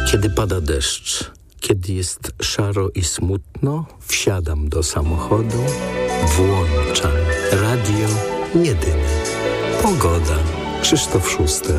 Kiedy pada deszcz, kiedy jest szaro i smutno, wsiadam do samochodu, włączam radio jedyne. Pogoda. Krzysztof Szuster.